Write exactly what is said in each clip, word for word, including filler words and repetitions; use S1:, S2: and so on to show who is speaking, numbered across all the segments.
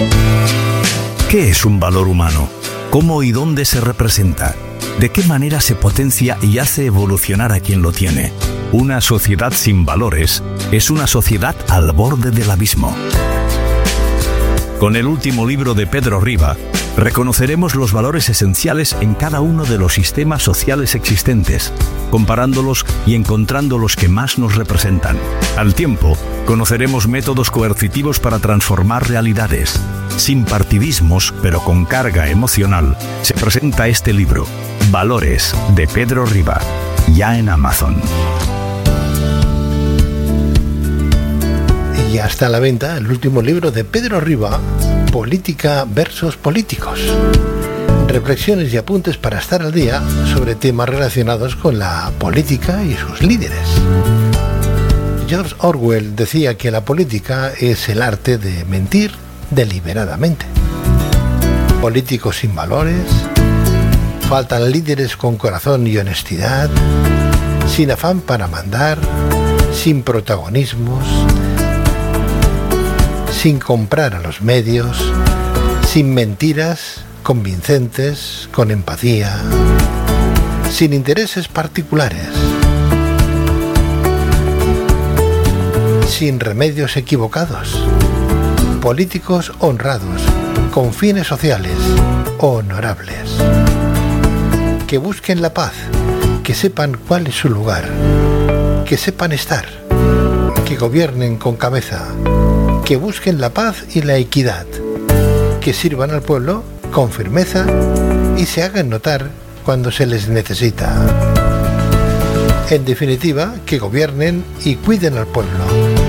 S1: ¿Qué es un valor humano? ¿Cómo y dónde se representa? ¿De qué manera se potencia y hace evolucionar a quien lo tiene? Una sociedad sin valores es una sociedad al borde del abismo. Con el último libro de Pedro Riba, reconoceremos los valores esenciales en cada uno de los sistemas sociales existentes, comparándolos y encontrando los que más nos representan. Al tiempo, conoceremos métodos coercitivos para transformar realidades. Sin partidismos, pero con carga emocional, se presenta este libro, Valores, de Pedro Riba, ya en Amazon.
S2: Y ya está a la venta el último libro de Pedro Riba, Política versus Políticos. Reflexiones y apuntes para estar al día sobre temas relacionados con la política y sus líderes. George Orwell decía que la política es el arte de mentir deliberadamente. Políticos sin valores, faltan líderes con corazón y honestidad, sin afán para mandar, sin protagonismos, sin comprar a los medios, sin mentiras convincentes, con empatía, sin intereses particulares, sin remedios equivocados, políticos honrados, con fines sociales, honorables, que busquen la paz, que sepan cuál es su lugar, que sepan estar, que gobiernen con cabeza, que busquen la paz y la equidad, que sirvan al pueblo con firmeza y se hagan notar cuando se les necesita. En definitiva, que gobiernen y cuiden al pueblo.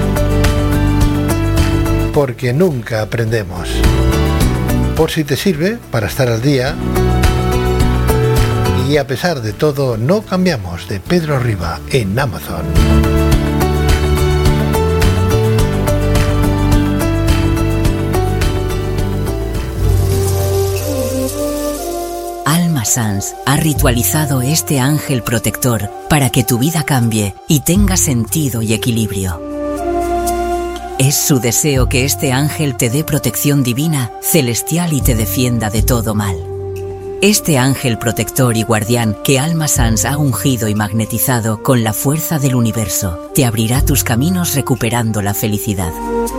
S2: Porque nunca aprendemos. Por si te sirve para estar al día. Y a pesar de todo, no cambiamos, de Pedro Riba, en Amazon.
S3: Alma Sans ha ritualizado este ángel protector para que tu vida cambie y tenga sentido y equilibrio. Es su deseo que este ángel te dé protección divina, celestial y te defienda de todo mal. Este ángel protector y guardián que Alma Sans ha ungido y magnetizado con la fuerza del universo, te abrirá tus caminos recuperando la felicidad.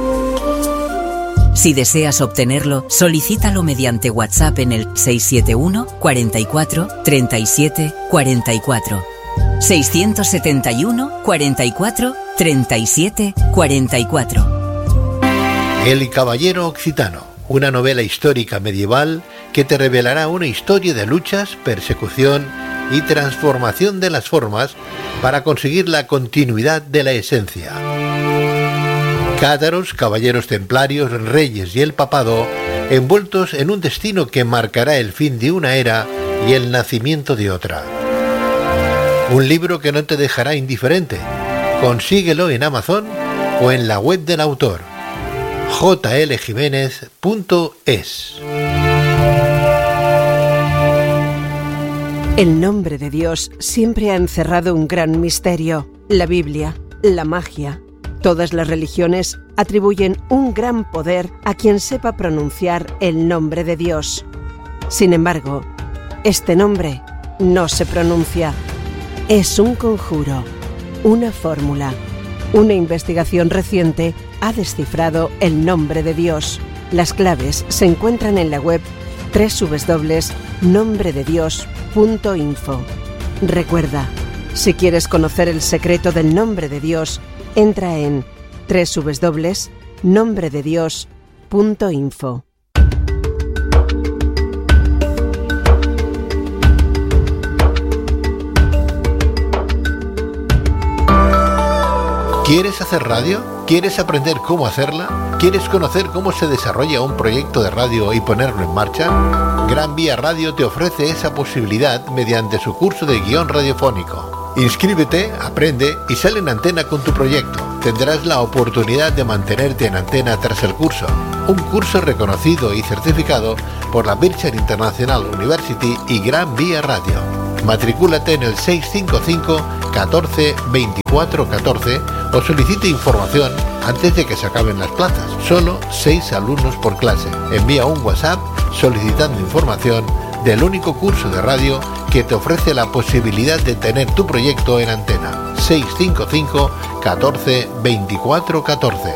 S3: Si deseas obtenerlo, solicítalo mediante WhatsApp en el seis siete uno, cuarenta y cuatro, treinta y siete, cuarenta y cuatro. seiscientos setenta y uno, cuarenta y cuatro, treinta y siete, cuarenta y cuatro.
S2: El Caballero Occitano, una novela histórica medieval que te revelará una historia de luchas, persecución y transformación de las formas para conseguir la continuidad de la esencia. Cátaros, caballeros templarios, reyes y el papado, envueltos en un destino que marcará el fin de una era y el nacimiento de otra. Un libro que no te dejará indiferente. Consíguelo en Amazon o en la web del autor, j l jiménez punto es.
S4: El nombre de Dios siempre ha encerrado un gran misterio: la Biblia, la magia. Todas las religiones atribuyen un gran poder a quien sepa pronunciar el nombre de Dios. Sin embargo, este nombre no se pronuncia. Es un conjuro, una fórmula. Una investigación reciente ha descifrado el nombre de Dios. Las claves se encuentran en la web doble u doble u doble u punto nombre de dios punto info. Recuerda, si quieres conocer el secreto del nombre de Dios, entra en doble u doble u doble u punto nombre de dios punto info.
S2: ¿Quieres hacer radio? ¿Quieres aprender cómo hacerla? ¿Quieres conocer cómo se desarrolla un proyecto de radio y ponerlo en marcha? Gran Vía Radio te ofrece esa posibilidad mediante su curso de guión radiofónico. Inscríbete, aprende y sale en antena con tu proyecto. Tendrás la oportunidad de mantenerte en antena tras el curso. Un curso reconocido y certificado por la Birchard International University y Gran Vía Radio. Matricúlate en el seis cinco cinco, catorce, veinticuatro, catorce o solicite información antes de que se acaben las plazas. Solo seis alumnos por clase. Envía un WhatsApp solicitando información del único curso de radio que te ofrece la posibilidad de tener tu proyecto en antena. seis cinco cinco, catorce, veinticuatro, catorce.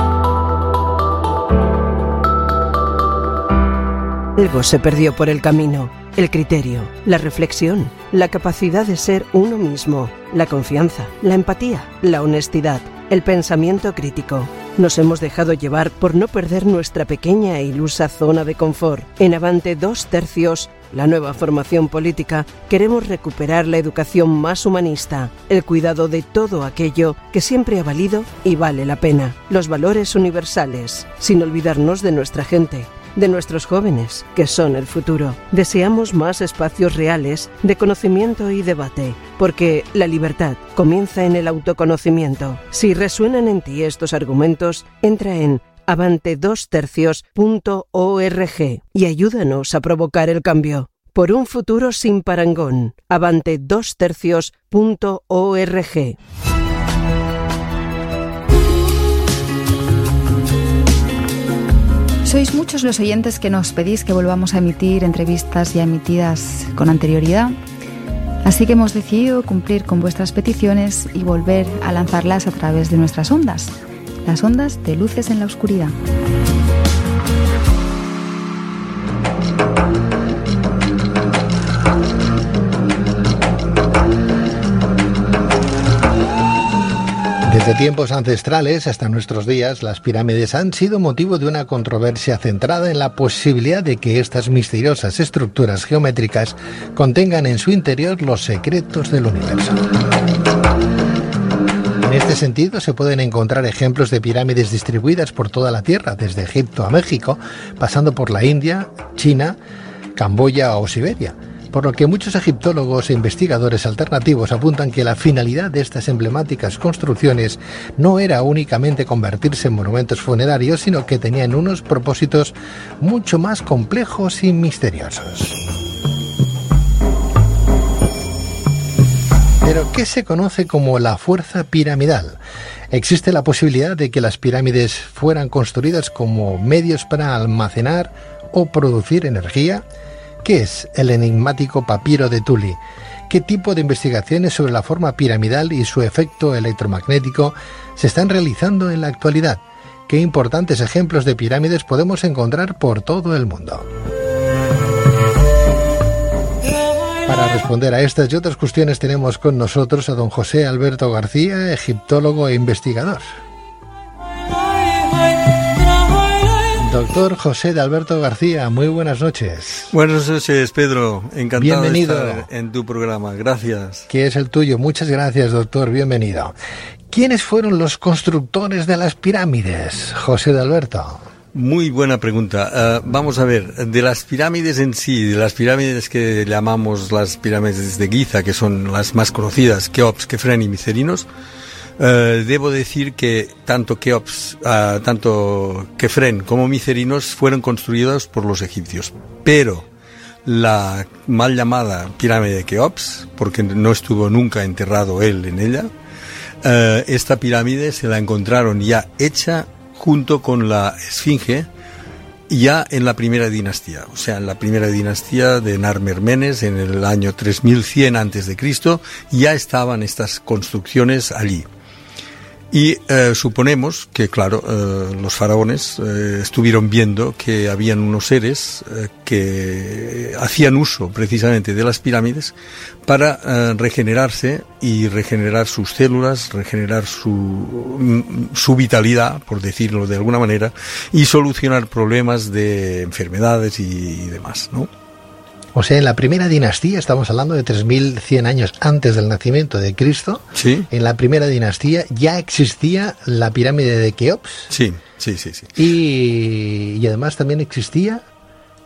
S4: Algo se perdió por el camino. El criterio, la reflexión, la capacidad de ser uno mismo, la confianza, la empatía, la honestidad, el pensamiento crítico. Nos hemos dejado llevar por no perder nuestra pequeña e ilusa zona de confort. En Avante dos tercios, la nueva formación política, queremos recuperar la educación más humanista, el cuidado de todo aquello que siempre ha valido y vale la pena, los valores universales, sin olvidarnos de nuestra gente, de nuestros jóvenes, que son el futuro. Deseamos más espacios reales de conocimiento y debate, porque la libertad comienza en el autoconocimiento. Si resuenan en ti estos argumentos, entra en avante dos tercios punto org y ayúdanos a provocar el cambio. Por un futuro sin parangón. avante dos tercios punto org.
S5: Sois muchos los oyentes que nos pedís que volvamos a emitir entrevistas ya emitidas con anterioridad, así que hemos decidido cumplir con vuestras peticiones y volver a lanzarlas a través de nuestras ondas, las ondas de Luces en la Oscuridad.
S2: Desde tiempos ancestrales hasta nuestros días, las pirámides han sido motivo de una controversia centrada en la posibilidad de que estas misteriosas estructuras geométricas contengan en su interior los secretos del universo. En este sentido, se pueden encontrar ejemplos de pirámides distribuidas por toda la Tierra, desde Egipto a México, pasando por la India, China, Camboya o Siberia. Por lo que muchos egiptólogos e investigadores alternativos apuntan que la finalidad de estas emblemáticas construcciones no era únicamente convertirse en monumentos funerarios, sino que tenían unos propósitos mucho más complejos y misteriosos. Pero, ¿qué se conoce como la fuerza piramidal? ¿Existe la posibilidad de que las pirámides fueran construidas como medios para almacenar o producir energía? ¿Qué es el enigmático papiro de Tuli? ¿Qué tipo de investigaciones sobre la forma piramidal y su efecto electromagnético se están realizando en la actualidad? ¿Qué importantes ejemplos de pirámides podemos encontrar por todo el mundo? Para responder a estas y otras cuestiones tenemos con nosotros a don José Alberto García, egiptólogo e investigador. Doctor José de Alberto García, muy buenas noches.
S6: Buenas noches, Pedro. Encantado
S2: Bienvenido.
S6: de estar en tu programa. Gracias.
S2: Que es el tuyo. Muchas gracias, doctor. Bienvenido. ¿Quiénes fueron los constructores de las pirámides, José de Alberto?
S6: Muy buena pregunta. Uh, vamos a ver, de las pirámides en sí, de las pirámides que llamamos las pirámides de Giza, que son las más conocidas, Keops, Kefren y Micerinos, Uh, debo decir que tanto Keops, uh, tanto Kefren como Micerinos fueron construidos por los egipcios, pero la mal llamada pirámide de Keops, porque no estuvo nunca enterrado él en ella, uh, esta pirámide se la encontraron ya hecha junto con la Esfinge, ya en la primera dinastía, o sea, en la primera dinastía de Narmermenes, en el año tres mil cien antes de Cristo, ya estaban estas construcciones allí. Y eh, suponemos que, claro, eh, los faraones eh, estuvieron viendo que habían unos seres eh, que hacían uso precisamente de las pirámides para eh, regenerarse y regenerar sus células, regenerar su, su vitalidad, por decirlo de alguna manera, y solucionar problemas de enfermedades y, y demás, ¿no?
S2: O sea, en la primera dinastía, estamos hablando de tres mil cien años antes del nacimiento de Cristo,
S6: ¿sí?
S2: En la primera dinastía ya existía la pirámide de Keops.
S6: Sí, sí, sí, sí.
S2: Y, y además también existía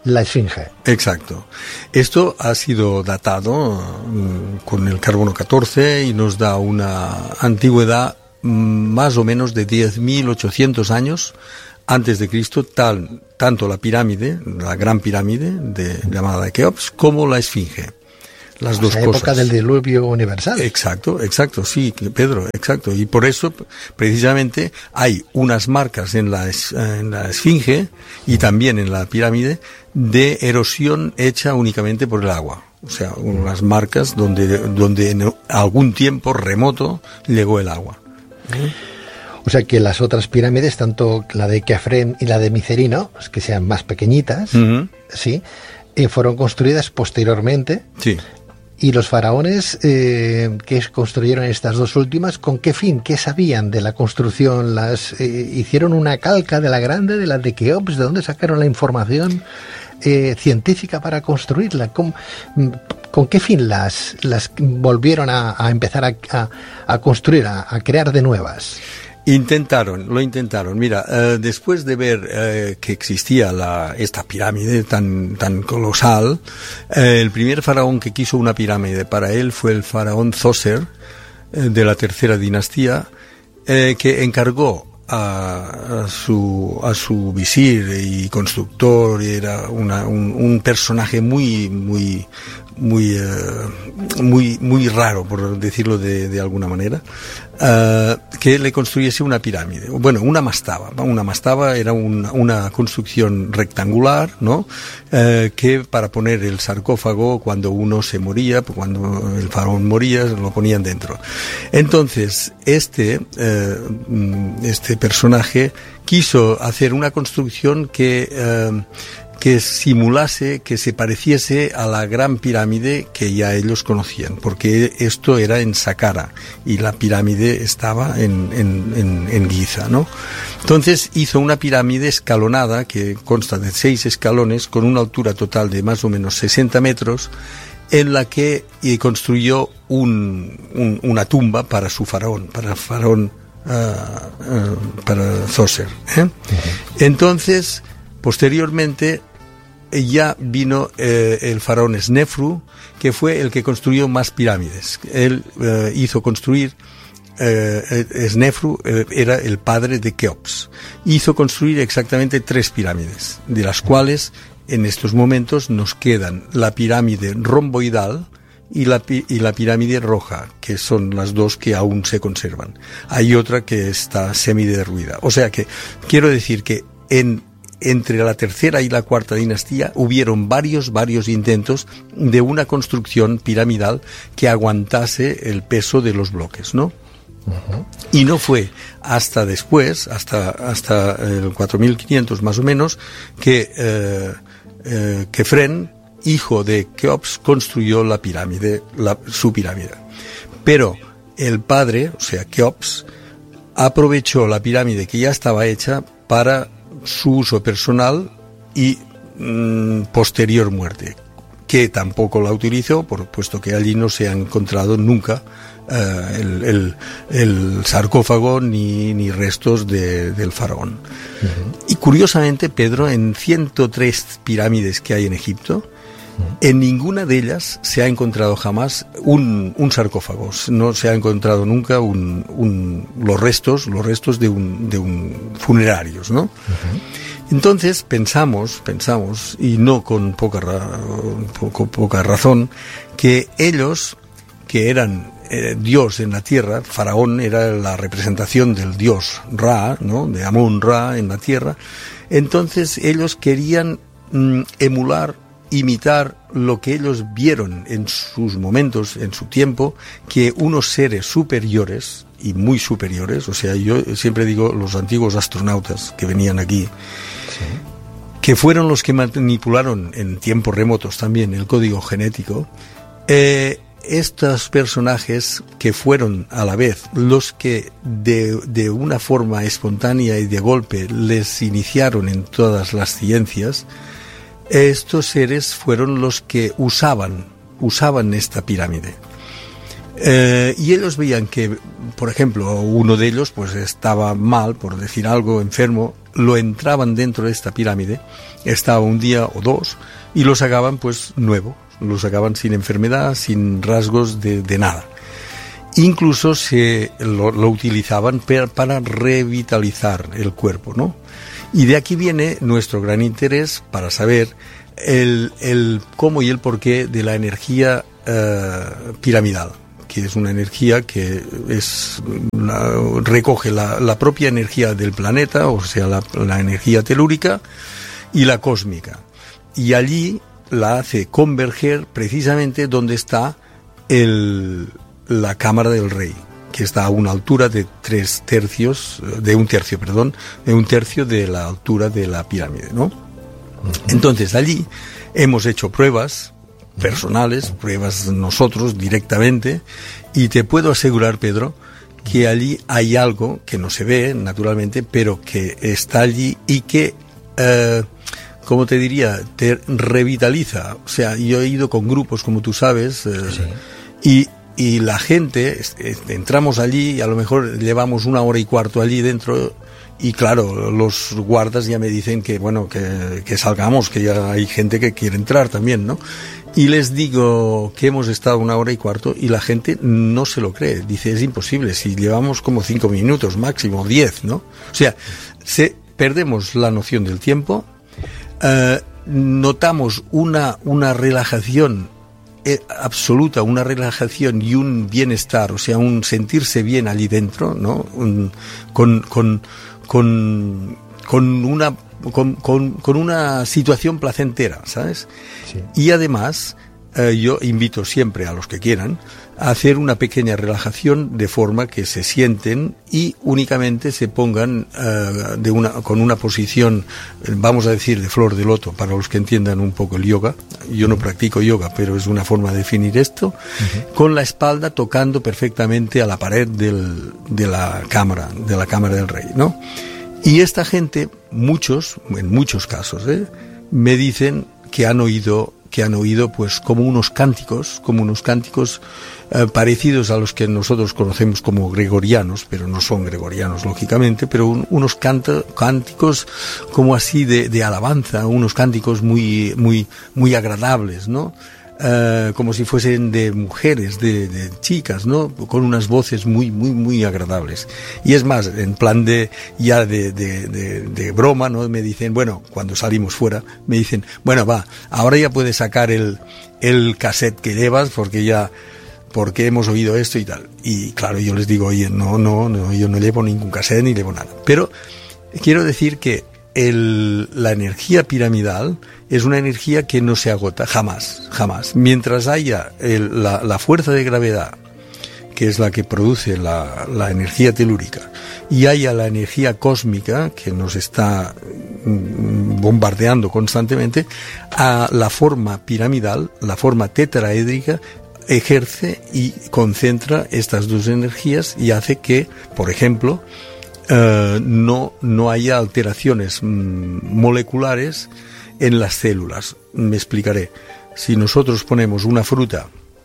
S2: la Esfinge.
S6: Exacto. Esto ha sido datado um, con el carbono catorce y nos da una antigüedad um, más o menos de diez mil ochocientos años antes de Cristo, tal, tanto la pirámide, la gran pirámide de, llamada de Keops, como la Esfinge. Las o dos
S2: sea,
S6: cosas.
S2: Época del diluvio universal.
S6: Exacto, exacto, sí, Pedro, exacto. Y por eso, precisamente, hay unas marcas en la, en la Esfinge y también en la pirámide de erosión hecha únicamente por el agua. O sea, unas marcas donde, donde en algún tiempo remoto llegó el agua.
S2: O sea que las otras pirámides, tanto la de Kefren y la de Micerino, que sean más pequeñitas, uh-huh. sí, eh, fueron construidas posteriormente.
S6: Sí.
S2: Y los faraones eh, que construyeron estas dos últimas, ¿con qué fin? ¿Qué sabían de la construcción? ¿Las eh, hicieron una calca de la grande, de la de Keops? ¿De dónde sacaron la información eh, científica para construirla? ¿Con, con qué fin las, las volvieron a, a empezar a, a, a construir, a, a crear de nuevas?
S6: Intentaron, lo intentaron. Mira, eh, después de ver eh, que existía la, esta pirámide tan, tan colosal, eh, el primer faraón que quiso una pirámide para él fue el faraón Zoser, eh, de la tercera dinastía, eh, que encargó a, a su a su visir y constructor, y era una, un, un personaje muy muy muy uh, muy muy raro, por decirlo de, de alguna manera, uh, que le construyese una pirámide. Bueno, una mastaba. Una mastaba era una, una construcción rectangular, ¿no? Uh, que para poner el sarcófago cuando uno se moría, cuando el faraón moría, lo ponían dentro. Entonces, este uh, este personaje quiso hacer una construcción que uh, que simulase, que se pareciese a la gran pirámide que ya ellos conocían, porque esto era en Saqqara y la pirámide estaba en, en, en, en Giza, ¿no? Entonces hizo una pirámide escalonada que consta de seis escalones con una altura total de más o menos sesenta metros, en la que construyó un, un, una tumba para su faraón, para el faraón, uh, uh, para Zoser, ¿eh? Uh-huh. Entonces, posteriormente, ya vino eh, el faraón Snefru, que fue el que construyó más pirámides. Él eh, hizo construir, eh, Snefru eh, era el padre de Keops. Hizo construir exactamente tres pirámides, de las cuales en estos momentos nos quedan la pirámide romboidal y la, y la pirámide roja, que son las dos que aún se conservan. Hay otra que está semiderruida. O sea que, quiero decir que en entre la tercera y la cuarta dinastía hubieron varios, varios intentos de una construcción piramidal que aguantase el peso de los bloques, ¿no? Uh-huh. Y no fue hasta después, hasta, hasta el cuatro mil quinientos más o menos, que eh, eh, Kefren, hijo de Keops, construyó la pirámide, la, su pirámide. Pero el padre, o sea, Keops, aprovechó la pirámide que ya estaba hecha para su uso personal y mmm, posterior muerte, que tampoco la utilizó, por puesto que allí no se ha encontrado nunca uh, el, el, el sarcófago ni, ni restos de, del faraón. Uh-huh. Y curiosamente, Pedro, en ciento tres pirámides que hay en Egipto, uh-huh, en ninguna de ellas se ha encontrado jamás un, un sarcófago. No se ha encontrado nunca un, un, los restos, los restos de un, de un funerarios, ¿no? Uh-huh. Entonces pensamos, pensamos, y no con poca, ra, con poca razón, que ellos, que eran eh, Dios en la tierra, Faraón era la representación del dios Ra, ¿no? De Amón-Ra en la tierra. Entonces ellos querían mm, emular, imitar lo que ellos vieron en sus momentos, en su tiempo, que unos seres superiores y muy superiores, o sea, yo siempre digo los antiguos astronautas que venían aquí, sí, que fueron los que manipularon en tiempos remotos también el código genético, eh, estos personajes que fueron a la vez los que de, de una forma espontánea y de golpe les iniciaron en todas las ciencias, estos seres fueron los que usaban, usaban esta pirámide. Eh, y ellos veían que, por ejemplo, uno de ellos pues estaba mal, por decir algo, enfermo, lo entraban dentro de esta pirámide, estaba un día o dos y lo sacaban pues nuevo, lo sacaban sin enfermedad, sin rasgos de, de nada. Incluso se lo, lo utilizaban per, para revitalizar el cuerpo, ¿no? Y de aquí viene nuestro gran interés para saber el, el cómo y el porqué de la energía eh, piramidal, que es una energía que es una, recoge la, la propia energía del planeta, o sea, la, la energía telúrica y la cósmica. Y allí la hace converger precisamente donde está el, la cámara del rey, que está a una altura de tres tercios, de un tercio, perdón, de un tercio de la altura de la pirámide, ¿no? Entonces allí hemos hecho pruebas personales, pruebas nosotros directamente, y te puedo asegurar, Pedro, que allí hay algo que no se ve, naturalmente, pero que está allí y que, eh, como te diría, te revitaliza. O sea, yo he ido con grupos, como tú sabes, eh, sí. y, y la gente, entramos allí y a lo mejor llevamos una hora y cuarto allí dentro. Y claro, los guardas ya me dicen que, bueno, que, que salgamos, que ya hay gente que quiere entrar también, ¿no? Y les digo que hemos estado una hora y cuarto y la gente no se lo cree. Dice, es imposible, si llevamos como cinco minutos máximo, diez, ¿no? O sea, se, perdemos la noción del tiempo, eh, notamos una, una relajación eh, absoluta, una relajación y un bienestar, o sea, un sentirse bien allí dentro, ¿no? Un, con... con Con, con, una, con, con, con una situación placentera, ¿sabes? Sí. Y además, eh, yo invito siempre a los que quieran a hacer una pequeña relajación de forma que se sienten y únicamente se pongan eh, de una, con una posición, vamos a decir, de flor de loto, para los que entiendan un poco el yoga. Yo no practico yoga, pero es una forma de definir esto, uh-huh. con la espalda tocando perfectamente a la pared del, de la cámara, de la cámara del rey, ¿no? Y esta gente, muchos, en muchos casos, ¿eh? me dicen que han oído que han oído pues como unos cánticos, como unos cánticos eh, parecidos a los que nosotros conocemos como gregorianos, pero no son gregorianos lógicamente, pero un, unos canta, cánticos como así de, de alabanza, unos cánticos muy muy muy agradables, ¿no? Uh, como si fuesen de mujeres, de, de chicas, ¿no? Con unas voces muy, muy, muy agradables. Y es más, en plan de, ya de, de, de, de broma, ¿no? Me dicen, bueno, cuando salimos fuera, me dicen, bueno, va, ahora ya puedes sacar el, el cassette que llevas, porque ya, porque hemos oído esto y tal. Y claro, yo les digo, oye, no, no, no, yo no llevo ningún cassette ni llevo nada. Pero quiero decir que el, la energía piramidal es una energía que no se agota, jamás, jamás. Mientras haya el, la, la fuerza de gravedad, que es la que produce la, la energía telúrica, y haya la energía cósmica, que nos está bombardeando constantemente, a la forma piramidal, la forma tetraédrica, ejerce y concentra estas dos energías y hace que, por ejemplo, Uh, no, no haya alteraciones mm, moleculares en las células. Me explicaré. Si nosotros ponemos una fruta,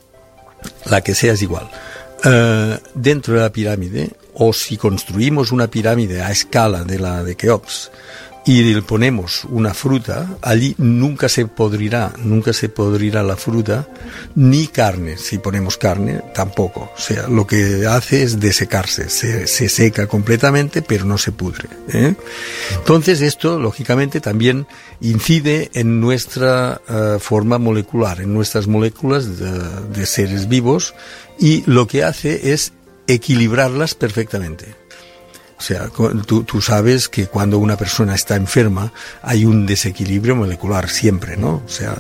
S6: la que sea es igual, uh, dentro de la pirámide, o si construimos una pirámide a escala de la de Keops y le ponemos una fruta, allí nunca se podrirá, nunca se podrirá la fruta, ni carne. Si ponemos carne, tampoco. O sea, lo que hace es desecarse, se, se seca completamente, pero no se pudre, ¿eh? Entonces esto, lógicamente, también incide en nuestra uh, forma molecular, en nuestras moléculas de, de seres vivos, y lo que hace es equilibrarlas perfectamente. O sea, tú, tú sabes que cuando una persona está enferma hay un desequilibrio molecular siempre, ¿no? O sea,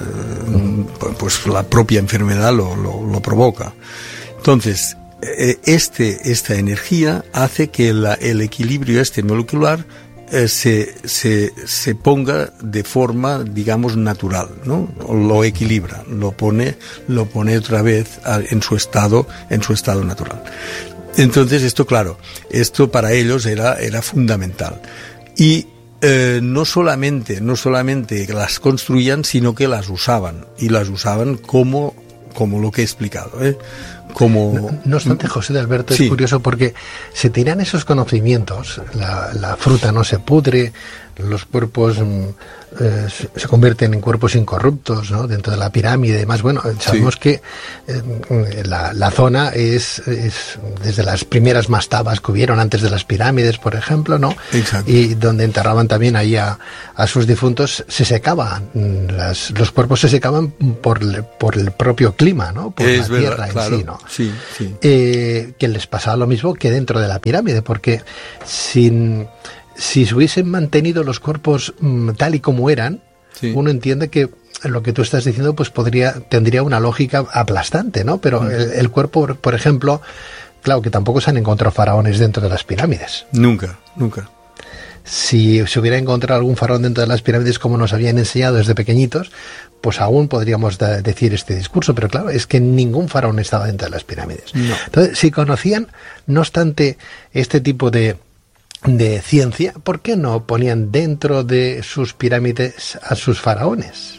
S6: pues la propia enfermedad lo, lo, lo provoca. Entonces, este, esta energía hace que la, el equilibrio este molecular eh, se, se, se ponga de forma, digamos, natural, ¿no? Lo equilibra, lo pone, lo pone otra vez en su estado, en su estado natural. Entonces esto, claro, esto para ellos era, era fundamental. Y eh, no solamente, no solamente las construían, sino que las usaban. Y las usaban como, como lo que he explicado, ¿eh? como...
S2: No, no obstante, José de Alberto, es
S6: sí.
S2: curioso porque se tiran esos conocimientos, la, la fruta no se pudre, los cuerpos eh, se convierten en cuerpos incorruptos, ¿no?, dentro de la pirámide y demás. Bueno, sabemos sí. que eh, la, la zona es, es desde las primeras mastabas que hubieron antes de las pirámides, por ejemplo, ¿no?
S6: Exacto.
S2: Y donde enterraban también ahí a, a sus difuntos, se secaban, las, los cuerpos se secaban por, por el propio clima, ¿no?, por
S6: es
S2: la
S6: verdad,
S2: tierra
S6: claro.
S2: en sí, ¿no?
S6: Sí, sí.
S2: Eh, que les pasaba lo mismo que dentro de la pirámide, porque sin... si se hubiesen mantenido los cuerpos mmm, tal y como eran, sí. uno entiende que lo que tú estás diciendo pues podría tendría una lógica aplastante, ¿no? Pero mm. el, el cuerpo, por ejemplo, claro que tampoco se han encontrado faraones dentro de las pirámides.
S6: Nunca, nunca.
S2: Si se hubiera encontrado algún faraón dentro de las pirámides como nos habían enseñado desde pequeñitos, pues aún podríamos da, decir este discurso, pero claro, es que ningún faraón estaba dentro de las pirámides.
S6: No.
S2: Entonces, si conocían, no obstante, este tipo de de ciencia, ¿por qué no ponían dentro de sus pirámides a sus faraones?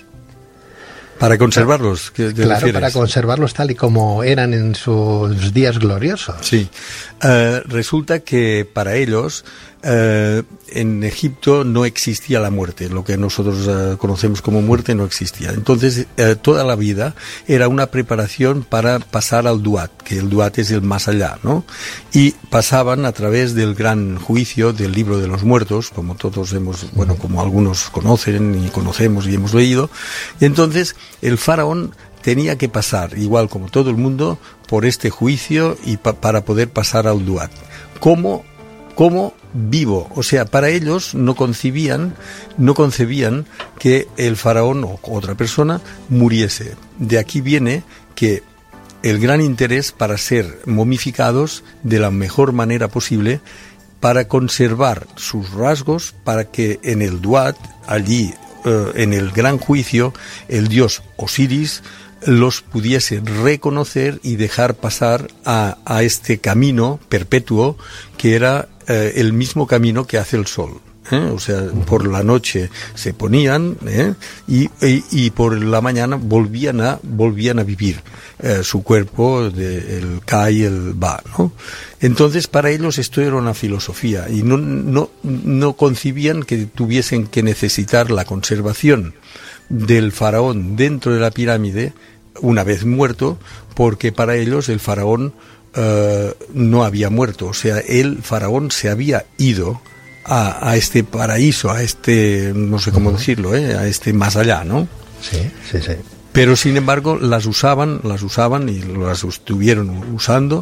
S6: Para conservarlos, ¿qué te
S2: Claro,
S6: refieres?
S2: para conservarlos tal y como eran en sus días gloriosos.
S6: Sí. Uh, resulta que para ellos uh, en Egipto no existía la muerte, lo que nosotros uh, conocemos como muerte no existía. Entonces uh, toda la vida era una preparación para pasar al Duat, que el Duat es el más allá, ¿no? Y pasaban a través del gran juicio del libro de los muertos, como todos hemos, bueno, como algunos conocen y conocemos y hemos leído. Y entonces el faraón tenía que pasar, igual como todo el mundo, por este juicio y pa- para poder pasar al Duat. ¿Cómo? Como vivo, o sea, para ellos no concebían, no concebían que el faraón o otra persona muriese. De aquí viene que el gran interés para ser momificados de la mejor manera posible, para conservar sus rasgos, para que en el Duat, allí eh, en el gran juicio, el dios Osiris los pudiese reconocer y dejar pasar a, a este camino perpetuo que era eh, el mismo camino que hace el sol. ¿eh? O sea, por la noche se ponían ¿eh? y, y, y por la mañana volvían a volvían a vivir eh, su cuerpo de, el Ka y el Ba, ¿no? Entonces para ellos esto era una filosofía y no, no, no concibían que tuviesen que necesitar la conservación del faraón dentro de la pirámide una vez muerto, porque para ellos el faraón uh, no había muerto, o sea, el faraón se había ido a, a este paraíso, a este, no sé cómo decirlo, ¿eh? a este más allá, ¿no?
S2: Sí, sí, sí.
S6: Pero sin embargo las usaban, las usaban y las estuvieron usando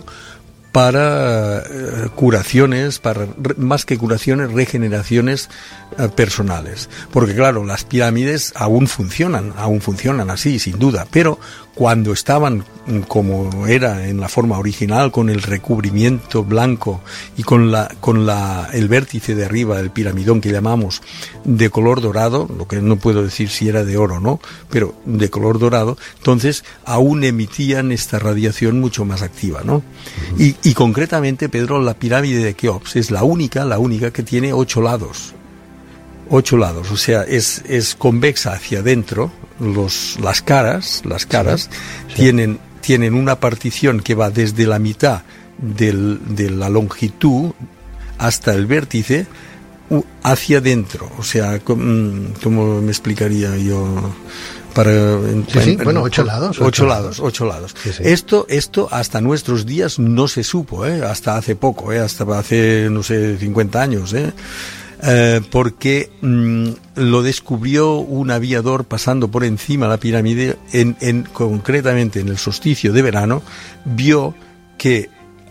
S6: para uh, curaciones, para más que curaciones, regeneraciones uh, personales. Porque claro, las pirámides aún funcionan, aún funcionan así, sin duda, pero cuando estaban como era en la forma original, con el recubrimiento blanco y con la con la el vértice de arriba, el piramidón que llamamos, de color dorado, lo que no puedo decir si era de oro, ¿no? Pero de color dorado, entonces aún emitían esta radiación mucho más activa, ¿no? Uh-huh. Y, y concretamente, Pedro, la pirámide de Keops es la única, la única que tiene ocho lados. Ocho lados, o sea, es, es convexa hacia adentro, los, las caras, las caras sí, sí. tienen, tienen una partición que va desde la mitad del, de la longitud hasta el vértice hacia adentro, o sea, ¿cómo me explicaría yo? Para,
S2: sí, sí, bueno, ocho lados.
S6: Ocho, ocho lados, ocho lados. Sí, sí. Esto, esto hasta nuestros días no se supo, ¿eh? Hasta hace poco, ¿eh? Hasta hace, no sé, cincuenta años, ¿eh? Eh, porque mmm, lo descubrió un aviador pasando por encima de la pirámide, en, en, concretamente en el solsticio de verano, vio que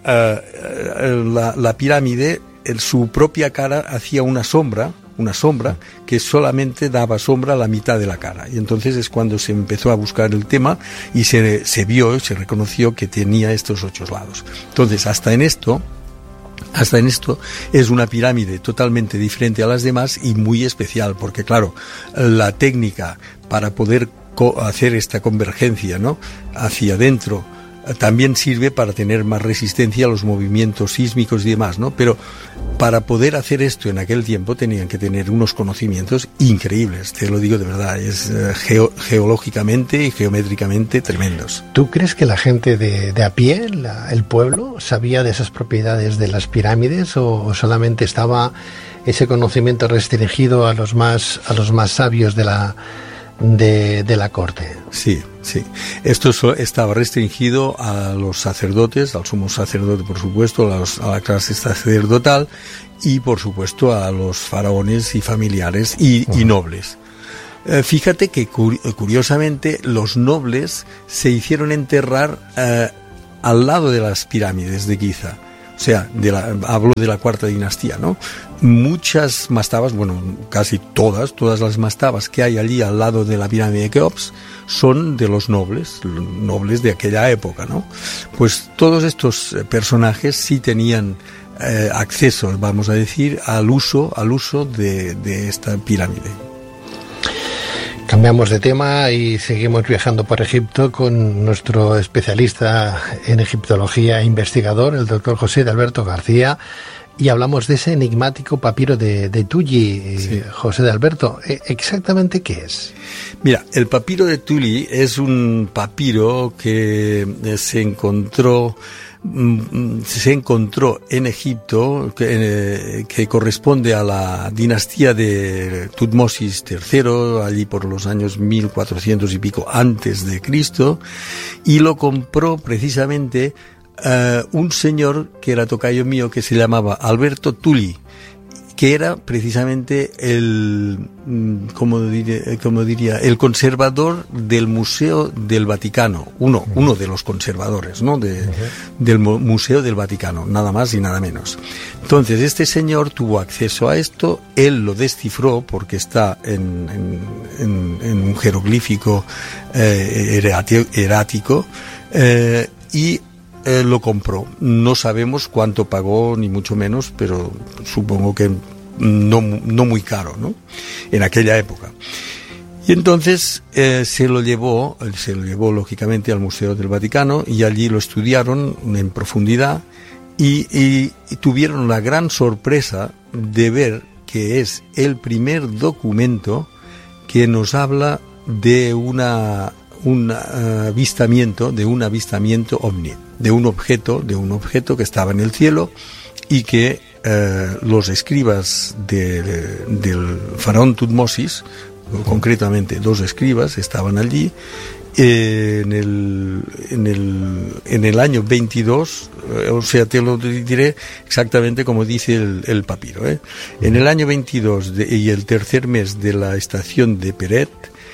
S6: uh, la, la pirámide, en su propia cara, hacía una sombra, una sombra que solamente daba sombra a la mitad de la cara. Y entonces es cuando se empezó a buscar el tema y se, se vio, se reconoció que tenía estos ocho lados. Entonces, hasta en esto... Hasta en esto es una pirámide totalmente diferente a las demás y muy especial, porque claro, la técnica para poder co- hacer esta convergencia, ¿no?, hacia adentro también sirve para tener más resistencia a los movimientos sísmicos y demás, ¿no? Pero para poder hacer esto en aquel tiempo tenían que tener unos conocimientos increíbles, te lo digo de verdad, es uh, geo, geológicamente y geométricamente tremendos.
S2: ¿Tú crees que la gente de, de a pie, la, el pueblo, sabía de esas propiedades de las pirámides o, o solamente estaba ese conocimiento restringido a los más, a los más sabios de la... De, de la corte?
S6: Sí, sí. Esto so, estaba restringido a los sacerdotes, al sumo sacerdote, por supuesto, a, los, a la clase sacerdotal y, por supuesto, a los faraones y familiares y, uh-huh. y nobles. Eh, fíjate que, cur- curiosamente, los nobles se hicieron enterrar eh, al lado de las pirámides de Giza. O sea, de la, hablo de la cuarta dinastía, ¿no? Muchas mastabas, bueno, casi todas, todas las mastabas que hay allí al lado de la pirámide de Keops son de los nobles, nobles de aquella época, ¿no? Pues todos estos personajes sí tenían eh, acceso, vamos a decir, al uso, al uso de, de esta pirámide.
S2: Cambiamos de tema y seguimos viajando por Egipto con nuestro especialista en egiptología e investigador, el doctor José de Alberto García, y hablamos de ese enigmático papiro de, de Tuli. Sí. José de Alberto, ¿exactamente qué es?
S6: Mira, el papiro de Tuli es un papiro que se encontró se encontró en Egipto, que, que corresponde a la dinastía de Tutmosis tercero, allí por los años mil cuatrocientos y pico antes de Cristo, y lo compró precisamente uh, un señor que era tocayo mío, que se llamaba Alberto Tuli, que era precisamente el, como diría, como diría, el conservador del Museo del Vaticano, uno, uno de los conservadores, ¿no? De, uh-huh. del Museo del Vaticano, nada más y nada menos. Entonces, este señor tuvo acceso a esto, él lo descifró porque está en, en, en, en un jeroglífico eh, erático, eh, y Eh, lo compró. No sabemos cuánto pagó, ni mucho menos, pero supongo que no, no muy caro, ¿no? En aquella época. Y entonces eh, se lo llevó, se lo llevó lógicamente al Museo del Vaticano y allí lo estudiaron en profundidad y, y, y tuvieron la gran sorpresa de ver que es el primer documento que nos habla de una un uh, avistamiento, de un avistamiento ovni, de un objeto, de un objeto que estaba en el cielo y que uh, los escribas de, de, del faraón Tutmosis, concretamente dos escribas, estaban allí eh, en el en el en el año veintidós, eh, o sea, te lo diré exactamente como dice el, el papiro, ¿eh? En el año veintidós de, y el tercer mes de la estación de Peret.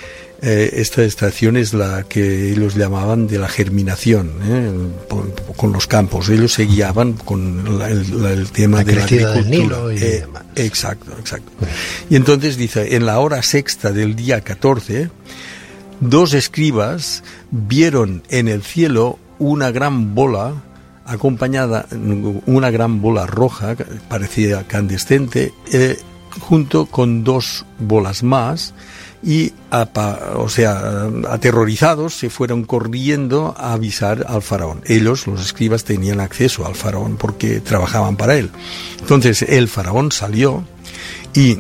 S6: Eh, esta estación es la que ellos llamaban de la germinación, ¿eh? Con los campos. Ellos se guiaban con la, el, la, el tema la de la agricultura. Del Nilo y eh, exacto, exacto. Y entonces dice, en la hora sexta del día catorce, dos escribas vieron en el cielo una gran bola acompañada, una gran bola roja, parecía candescente, eh, junto con dos bolas más. Y, o sea, aterrorizados, se fueron corriendo a avisar al faraón. Ellos, los escribas, tenían acceso al faraón porque trabajaban para él. Entonces el faraón salió y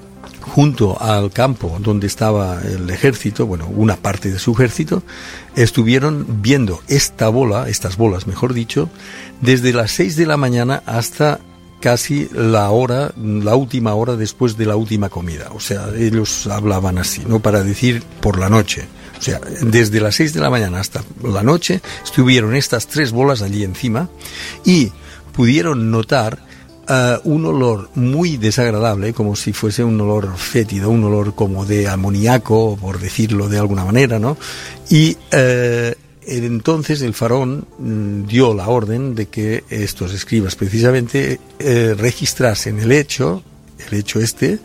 S6: junto al campo donde estaba el ejército, bueno, una parte de su ejército, estuvieron viendo esta bola, estas bolas, mejor dicho, desde las seis de la mañana hasta casi la hora, la última hora después de la última comida. O sea, ellos hablaban así, ¿no? Para decir por la noche. O sea, desde las seis de la mañana hasta la noche estuvieron estas tres bolas allí encima y pudieron notar uh, un olor muy desagradable, como si fuese un olor fétido, un olor como de amoníaco, por decirlo de alguna manera, ¿no? Y uh, entonces el faraón dio la orden de que estos escribas precisamente eh, registrasen el hecho, el hecho este,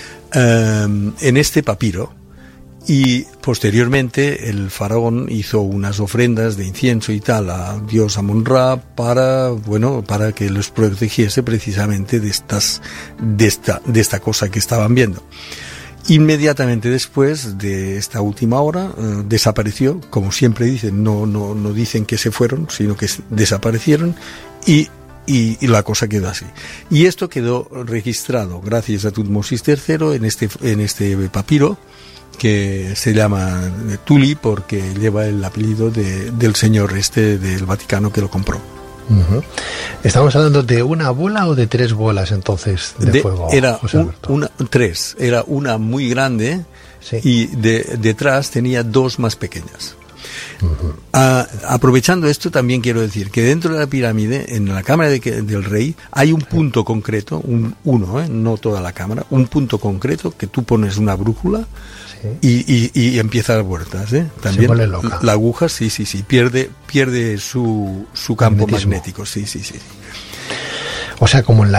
S6: eh, en este papiro. Y posteriormente el faraón hizo unas ofrendas de incienso y tal al dios Amon-Ra para, bueno, para que los protegiese precisamente de estas, de esta, de esta cosa que estaban viendo. Inmediatamente después de esta última hora eh, desapareció, como siempre dicen, no, no, no dicen que se fueron, sino que desaparecieron y, y, y la cosa quedó así. Y esto quedó registrado gracias a Tutmosis tercero en este, en este papiro, que se llama Tuli porque lleva el apellido de, del señor este del Vaticano que lo compró.
S2: Uh-huh. ¿Estamos hablando de una bola o de tres bolas entonces de, de fuego?
S6: Era un, una, tres, era una muy grande, sí, y de, detrás tenía dos más pequeñas. Uh-huh. Ah, aprovechando esto, también quiero decir que dentro de la pirámide, en la cámara de, del rey, hay un punto concreto, un, uno, ¿eh? no toda la cámara, un punto concreto que tú pones una brújula, sí, y, y, y empieza a dar vueltas, ¿eh? También la, la aguja, sí, sí, sí, pierde, pierde su, su campo magnético, sí, sí, sí.
S2: O sea, como en la